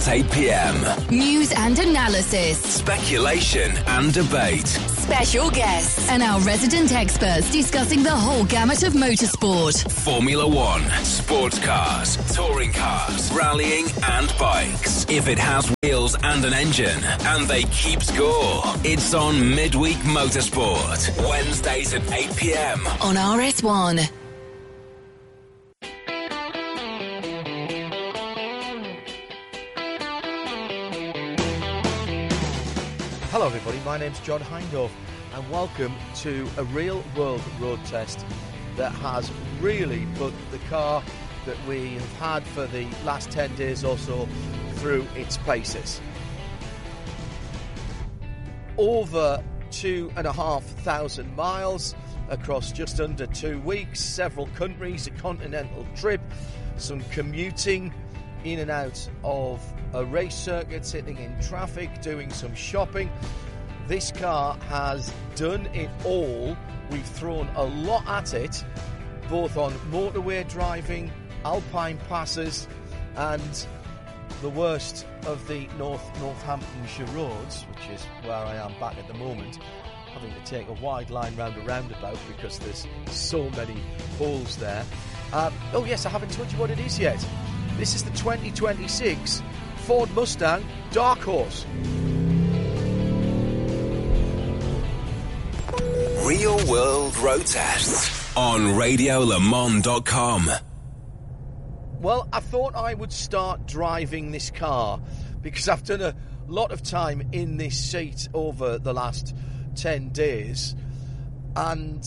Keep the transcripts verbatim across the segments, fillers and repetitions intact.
eight p.m. News and analysis. Speculation and debate. Special guests and our resident experts discussing the whole gamut of motorsport. Formula One, sports cars, touring cars, rallying and bikes. If it has wheels and an engine and they keep score, it's on Midweek Motorsport. Wednesdays at eight p.m. on R S one. Hello everybody, my name's John Hindhaugh and welcome to a real world road test that has really put the car that we have had for the last ten days or so through its paces. Over two and a half thousand miles across just under two weeks, several countries, a continental trip, some commuting in and out of a race circuit, sitting in traffic, doing some shopping. This car has done it all. We've thrown a lot at it, both on motorway driving, alpine passes, and the worst of the North Northamptonshire roads, which is where I am back at the moment, having to take a wide line round a roundabout because there's so many holes there. Uh, oh yes, I haven't told you what it is yet. This is the twenty twenty-six Ford Mustang Dark Horse. Real World Road Tests on radio le mans dot com. Well, I thought I would start driving this car because I've done a lot of time in this seat over the last ten days, and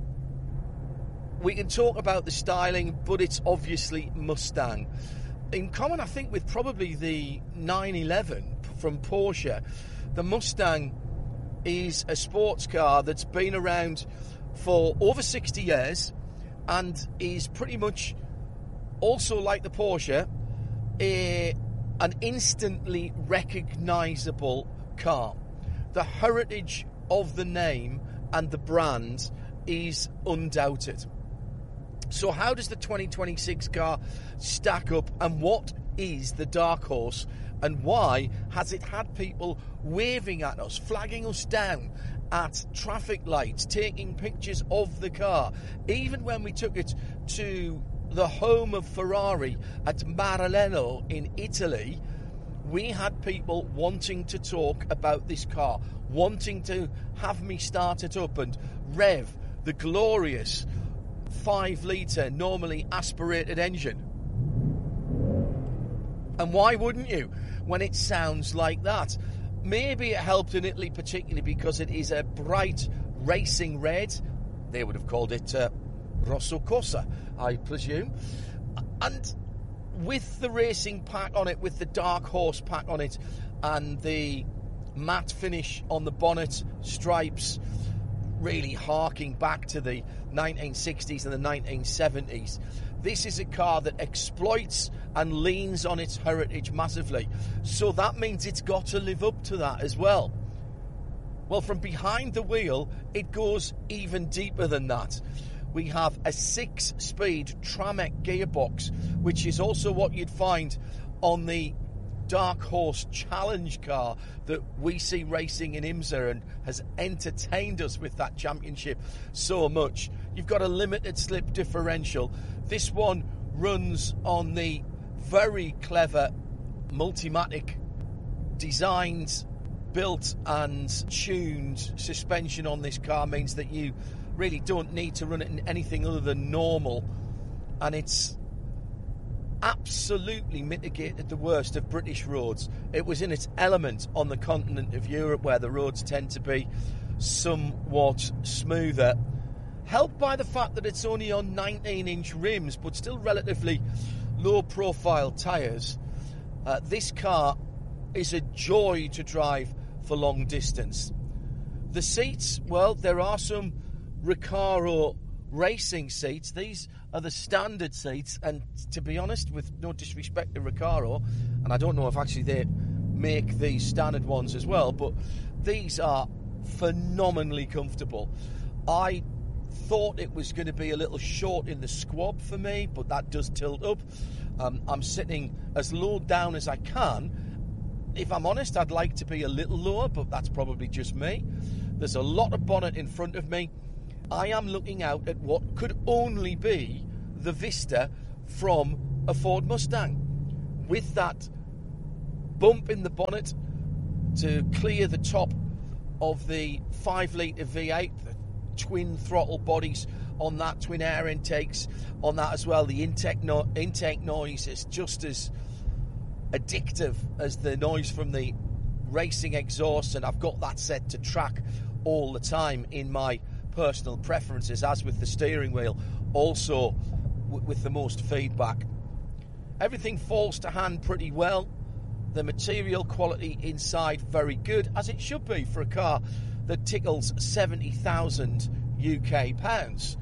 we can talk about the styling, but it's obviously Mustang. In common, I think, with probably the nine eleven from Porsche, the Mustang is a sports car that's been around for over sixty years and is pretty much also like the Porsche, a, an instantly recognisable car. The heritage of the name and the brand is undoubted. So how does the twenty twenty-six car stack up, and what is the Dark Horse, and why has it had people waving at us, flagging us down at traffic lights, taking pictures of the car? Even when we took it to the home of Ferrari at Maranello in Italy, we had people wanting to talk about this car, wanting to have me start it up and rev the glorious five litre normally aspirated engine. And why wouldn't you when it sounds like that? Maybe it helped in Italy particularly because it is a bright racing red. They would have called it uh, Rosso Corsa, I presume. And with the racing pack on it, with the Dark Horse pack on it, and the matte finish on the bonnet, stripes, really harking back to the nineteen sixties and the nineteen seventies. This is a car that exploits and leans on its heritage massively. So that means it's got to live up to that as well. Well, from behind the wheel, it goes even deeper than that. We have a six-speed Tremec gearbox, which is also what you'd find on the Dark Horse Challenge car that we see racing in IMSA and has entertained us with that championship so much. You've got a limited slip differential. This one runs on the very clever Multimatic designed, built and tuned suspension on this car. Means that you really don't need to run it in anything other than normal, and it's absolutely mitigated the worst of British roads. It was in its element on the continent of Europe, where the roads tend to be somewhat smoother, helped by the fact that it's only on nineteen inch rims but still relatively low profile tyres. Uh, this car is a joy to drive for long distance. The seats, well, there are some Recaro racing seats. These are the standard seats, and to be honest, with no disrespect to Recaro, and I don't know if actually they make these standard ones as well, but these are phenomenally comfortable. I thought it was going to be a little short in the squab for me, but that does tilt up. Um, I'm sitting as low down as I can. If I'm honest, I'd like to be a little lower, but that's probably just me. There's a lot of bonnet in front of me. I am looking out at what could only be the vista from a Ford Mustang. With that bump in the bonnet to clear the top of the five litre V eight, the twin throttle bodies on that, twin air intakes on that as well. The intake, no- intake noise is just as addictive as the noise from the racing exhaust, and I've got that set to track all the time in my personal preferences, as with the steering wheel, also w- with the most feedback. Everything falls to hand pretty well. The material quality inside very good, as it should be for a car that tickles seventy thousand U K pounds.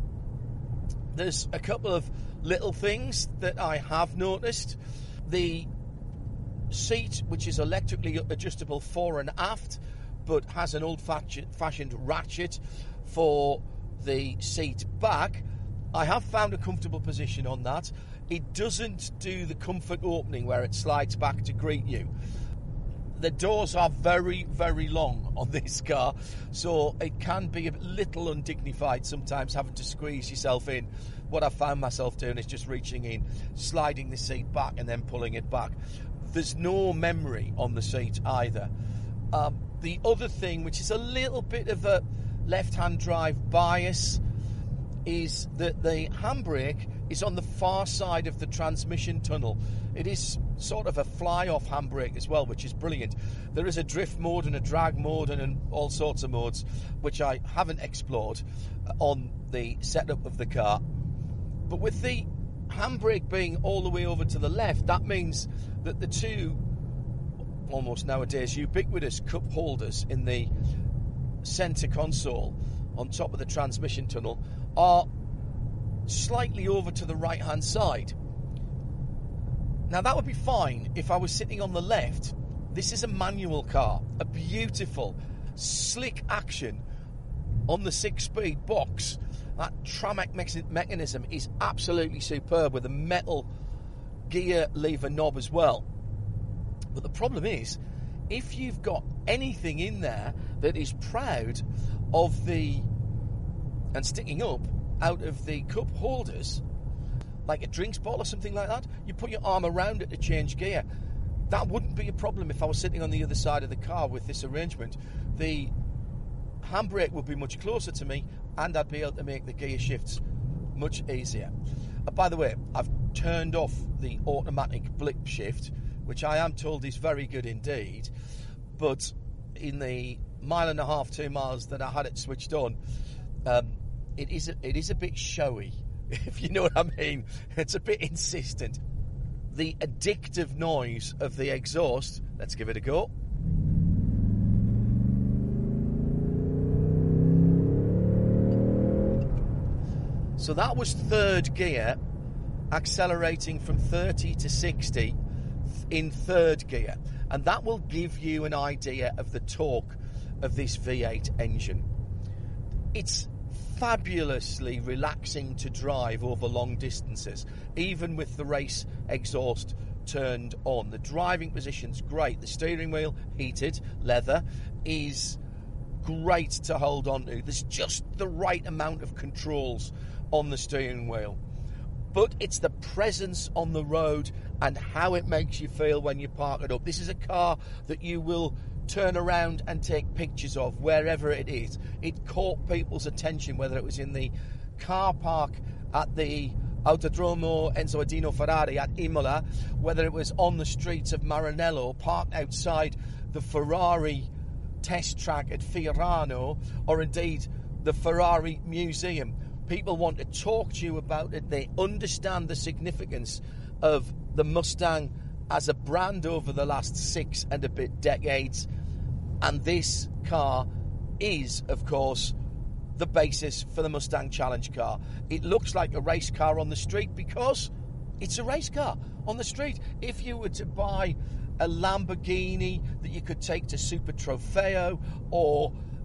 There's a couple of little things that I have noticed. The seat, which is electrically adjustable fore and aft, but has an old-fashioned ratchet for the seat back. I have found a comfortable position on that. It doesn't do the comfort opening where it slides back to greet you. The doors are very, very long on this car, so it can be a little undignified sometimes having to squeeze yourself in. What I've found myself doing is just reaching in, sliding the seat back and then pulling it back. There's no memory on the seat either. Um, the other thing, which is a little bit of a left-hand drive bias, is that the handbrake is on the far side of the transmission tunnel. It is sort of a fly-off handbrake as well, which is brilliant. There is a drift mode and a drag mode and all sorts of modes, which I haven't explored on the setup of the car. But with the handbrake being all the way over to the left, that means that the two, almost nowadays, ubiquitous cup holders in the centre console on top of the transmission tunnel are slightly over to the right hand side. Now that would be fine if I was sitting on the left. This is a manual car, a beautiful slick action on the six speed box. That Tramac me- mechanism is absolutely superb with a metal gear lever knob as well. But the problem is, if you've got anything in there that is proud of the and sticking up out of the cup holders, like a drinks bottle or something like that, you put your arm around it to change gear. That wouldn't be a problem if I was sitting on the other side of the car with this arrangement. The handbrake would be much closer to me and I'd be able to make the gear shifts much easier. Uh, by the way, I've turned off the automatic blip shift, which I am told is very good indeed, but in the mile and a half, two miles that I had it switched on, um, it is a, it is a bit showy, if you know what I mean. It's a bit insistent. The addictive noise of the exhaust, let's give it a go. So that was third gear, accelerating from thirty to sixty in third gear. And that will give you an idea of the torque of this V eight engine. It's fabulously relaxing to drive over long distances, even with the race exhaust turned on. The driving position's great. The steering wheel, heated leather, is great to hold on to. There's just the right amount of controls on the steering wheel. But it's the presence on the road and how it makes you feel when you park it up. This is a car that you will turn around and take pictures of wherever it is. It caught people's attention, whether it was in the car park at the Autodromo Enzo Adino Ferrari at Imola, whether it was on the streets of Maranello, parked outside the Ferrari test track at Fiorano, or indeed the Ferrari Museum. People want to talk to you about it. They understand the significance of the Mustang as a brand over the last six and a bit decades. And this car is, of course, the basis for the Mustang Challenge car. It looks like a race car on the street because it's a race car on the street. If you were to buy a Lamborghini that you could take to Super Trofeo, or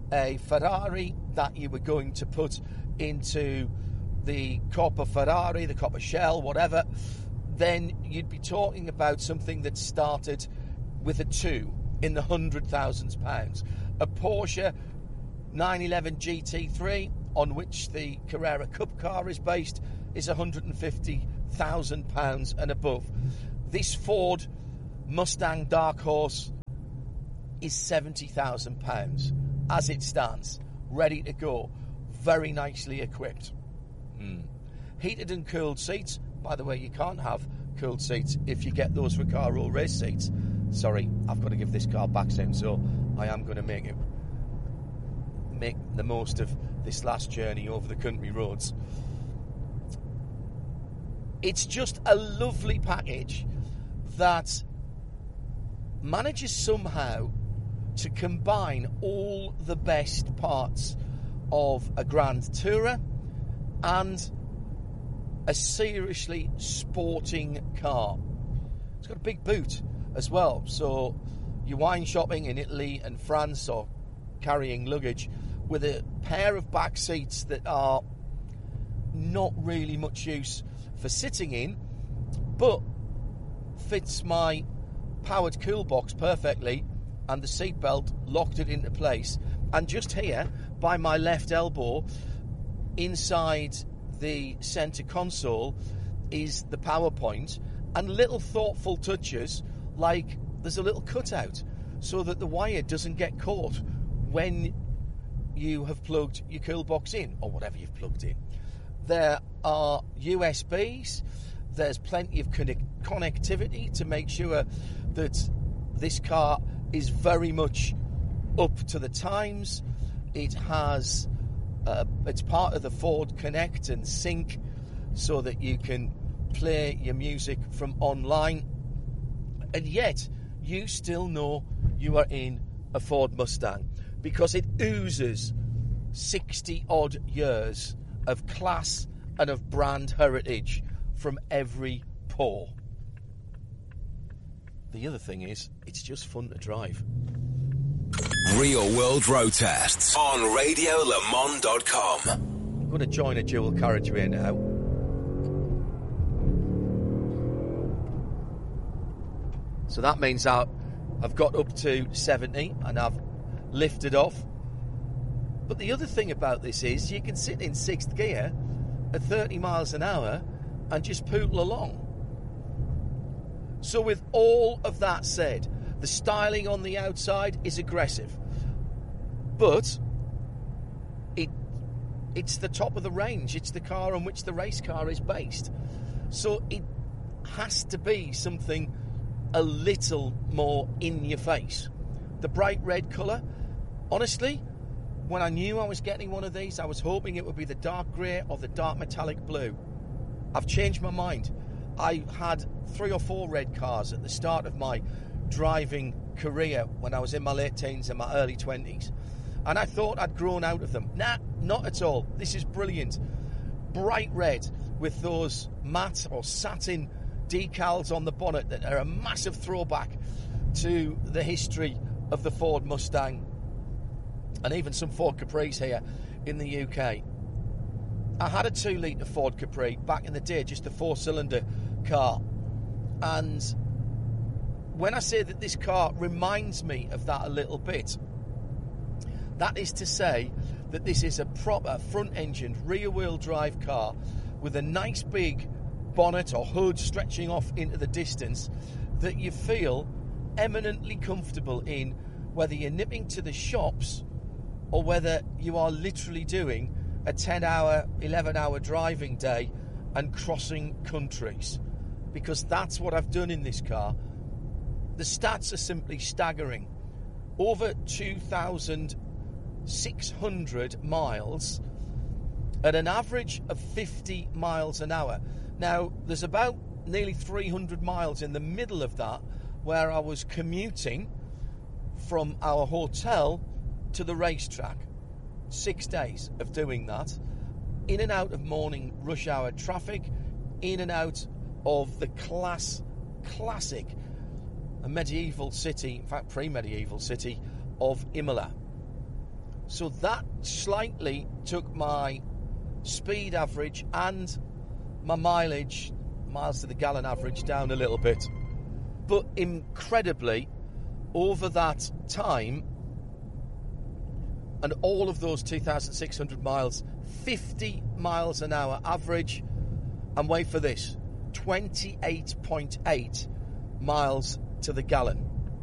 a Ferrari that you were going to put into the Coppa Ferrari, the Coppa Shell, whatever, then you'd be talking about something that started with a two in the hundred thousands pounds. A Porsche nine eleven G T three, on which the Carrera Cup car is based, is one hundred fifty thousand pounds and above. This Ford Mustang Dark Horse is seventy thousand pounds as it stands, ready to go, very nicely equipped. Mm. Heated and cooled seats. By the way, you can't have cooled seats if you get those Recaro race seats. Sorry, I've got to give this car back soon, so I am going to make it make the most of this last journey over the country roads. It's just a lovely package that manages somehow to combine all the best parts of a Grand Tourer and a seriously sporting car. It's got a big boot as well, so you're wine shopping in Italy and France or carrying luggage with a pair of back seats that are not really much use for sitting in, but fits my powered cool box perfectly, and the seatbelt locked it into place. And just here, by my left elbow, inside the centre console, is the power point, and little thoughtful touches like there's a little cutout so that the wire doesn't get caught when you have plugged your cool box in, or whatever you've plugged in. There are U S Bs, there's plenty of connect- connectivity to make sure that this car is very much up to the times. It has, uh, it's part of the Ford Connect and Sync, so that you can play your music from online, and yet you still know you are in a Ford Mustang, because it oozes sixty odd years of class and of brand heritage from every pore. The other thing is, it's just fun to drive. Real World Road Tests on radio le mans dot com. I'm going to join a dual carriageway now. So that means that I've got up to seventy and I've lifted off. But the other thing about this is you can sit in sixth gear at thirty miles an hour and just poodle along. So with all of that said, the styling on the outside is aggressive, but it it's the top of the range. It's the car on which the race car is based. So it has to be something a little more in your face. The bright red colour, honestly, when I knew I was getting one of these, I was hoping it would be the dark grey or the dark metallic blue. I've changed my mind. I had three or four red cars at the start of my driving career when I was in my late teens and my early twenties, and I thought I'd grown out of them. Nah, not at all. This is brilliant. Bright red with those matte or satin decals on the bonnet that are a massive throwback to the history of the Ford Mustang, and even some Ford Capris here in the U K. I had a two litre Ford Capri back in the day, just a four-cylinder car, and when I say that this car reminds me of that a little bit, that is to say that this is a proper front-engined, rear-wheel drive car with a nice big bonnet or hood stretching off into the distance that you feel eminently comfortable in, whether you're nipping to the shops or whether you are literally doing a ten hour, eleven hour driving day and crossing countries, because that's what I've done in this car. The stats are simply staggering. Over two thousand six hundred miles at an average of fifty miles an hour. Now, there's about nearly three hundred miles in the middle of that where I was commuting from our hotel to the racetrack. Six days of doing that, in and out of morning rush hour traffic, in and out of the class, classic medieval city, in fact pre-medieval city of Imola. So that slightly took my speed average and my mileage, miles to the gallon average, down a little bit. But incredibly, over that time, and all of those two thousand six hundred miles, fifty miles an hour average, and wait for this, twenty-eight point eight miles to the gallon.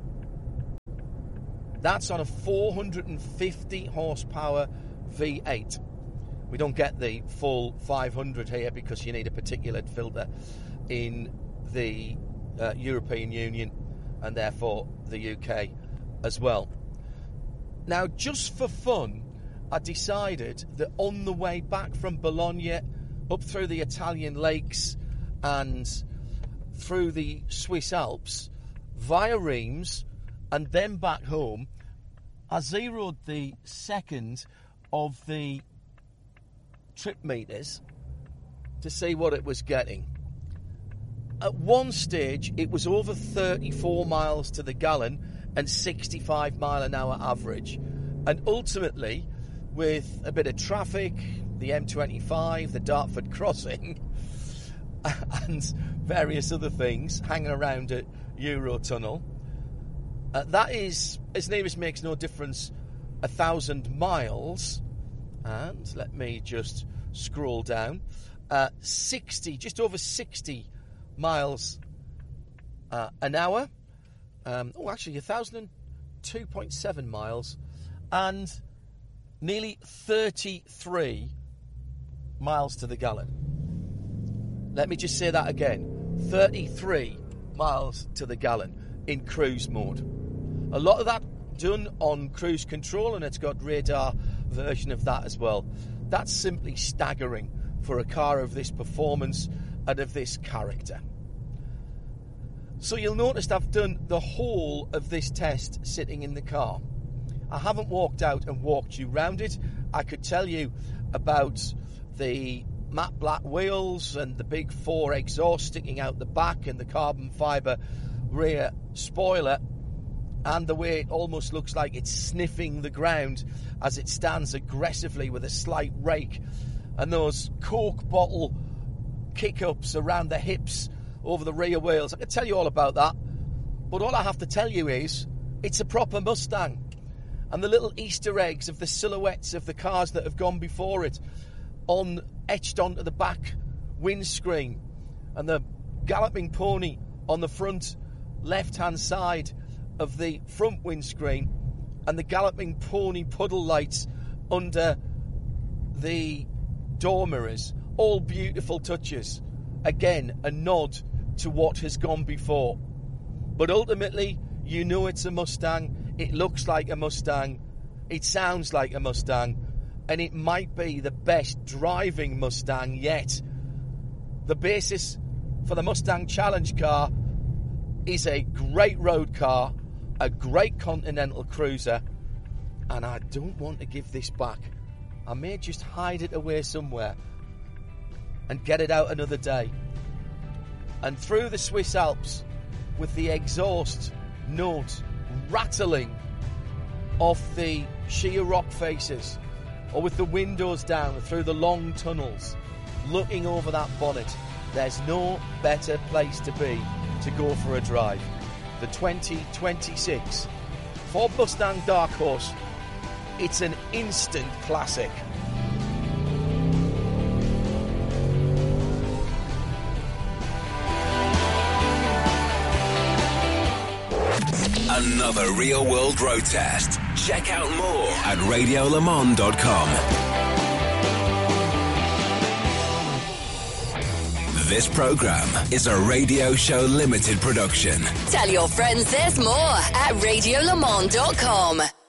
That's on a four hundred fifty horsepower V eight. We don't get the full five hundred here because you need a particulate filter in the uh, European Union and therefore the U K as well. Now, just for fun, I decided that on the way back from Bologna, up through the Italian lakes and through the Swiss Alps, via Reims, and then back home, I zeroed the second of the trip meters to see what it was getting. At one stage, it was over thirty-four miles to the gallon and sixty-five mile an hour average. And ultimately, with a bit of traffic, the M twenty-five, the Dartford crossing, and various other things hanging around at Eurotunnel, uh, that is, as near as makes no difference, a thousand miles. And let me just scroll down. Uh, sixty, just over sixty miles uh, an hour. Um, oh, actually, one thousand two point seven miles. And nearly thirty-three miles to the gallon. Let me just say that again. thirty-three miles to the gallon in cruise mode. A lot of that done on cruise control, and it's got radar version of that as well. That's simply staggering for a car of this performance and of this character. So you'll notice I've done the whole of this test sitting in the car. I haven't walked out and walked you round it. I could tell you about the matte black wheels and the big four exhaust sticking out the back and the carbon fibre rear spoiler, and the way it almost looks like it's sniffing the ground as it stands aggressively with a slight rake, and those Coke bottle kick-ups around the hips over the rear wheels. I could tell you all about that, but all I have to tell you is it's a proper Mustang. And the little Easter eggs of the silhouettes of the cars that have gone before it on etched onto the back windscreen, and the galloping pony on the front left-hand side of the front windscreen, and the galloping pony puddle lights under the door mirrors. All beautiful touches. Again, a nod to what has gone before. But ultimately, you know it's a Mustang. It looks like a Mustang. It sounds like a Mustang. And it might be the best driving Mustang yet. The basis for the Mustang Challenge car is a great road car, a great continental cruiser, and I don't want to give this back. I may just hide it away somewhere and get it out another day. And through the Swiss Alps, with the exhaust note rattling off the sheer rock faces, or with the windows down through the long tunnels, looking over that bonnet, there's no better place to be to go for a drive. The twenty twenty-six Ford Mustang Dark Horse. It's an instant classic. Another real-world road test. Check out more at radio le mans dot com. This program is a Radio Show Limited production. Tell your friends there's more at radio le mans dot com.